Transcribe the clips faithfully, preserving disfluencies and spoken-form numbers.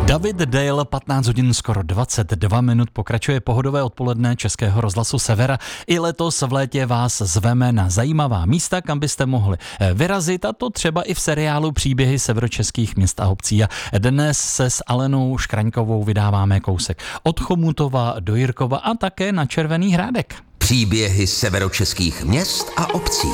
David Dale, patnáct hodin skoro dvacet dva minut, pokračuje pohodové odpoledne Českého rozhlasu Sever. I letos v létě vás zveme na zajímavá místa, kam byste mohli vyrazit, a to třeba i v seriálu Příběhy severočeských měst a obcí. A dnes se s Alenou Škraňkovou vydáváme kousek od Chomutova do Jirkova a také na Červený Hrádek. Příběhy severočeských měst a obcí.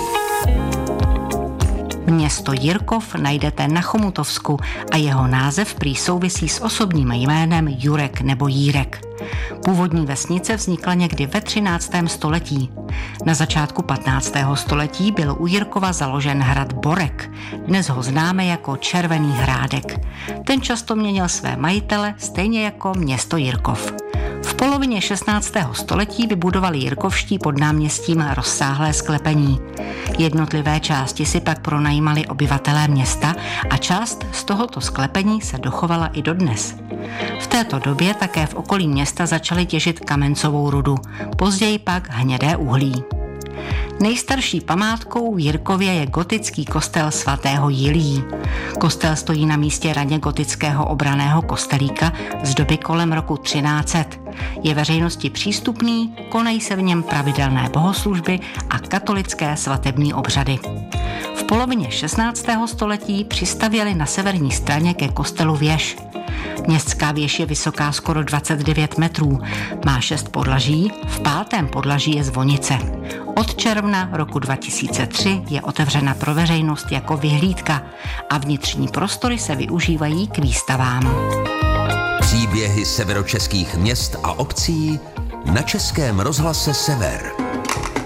Město Jirkov najdete na Chomutovsku a jeho název prý souvisí s osobním jménem Jurek nebo Jírek. Původní vesnice vznikla někdy ve třináctém století. Na začátku patnáctého století byl u Jirkova založen hrad Borek. Dnes ho známe jako Červený Hrádek. Ten často měnil své majitele, stejně jako město Jirkov. V polovině šestnáctého století vybudovali jirkovští pod náměstím rozsáhlé sklepení. Jednotlivé části si pak pronajímali obyvatelé města a část z tohoto sklepení se dochovala i dodnes. V této době také v okolí města začali těžit kamencovou rudu, později pak hnědé uhlí. Nejstarší památkou v Jirkově je gotický kostel svatého Jilí. Kostel stojí na místě raně gotického obranného kostelíka z doby kolem roku třináct set. Je veřejnosti přístupný, konají se v něm pravidelné bohoslužby a katolické svatební obřady. V polovině šestnáctého století přistavěli na severní straně ke kostelu věž. Městská věž je vysoká skoro dvacet devět metrů, má šest podlaží, v pátém podlaží je zvonice. Od června roku dva tisíce tři je otevřena pro veřejnost jako vyhlídka a vnitřní prostory se využívají k výstavám. Příběhy severočeských měst a obcí na Českém rozhlase Sever.